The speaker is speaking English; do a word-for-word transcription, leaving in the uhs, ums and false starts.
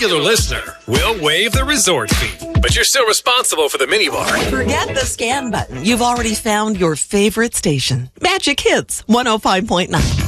Regular listener will waive the resort fee, but you're still responsible for the minibar. Forget the scan button. You've already found your favorite station. Magic Hits one oh five point nine.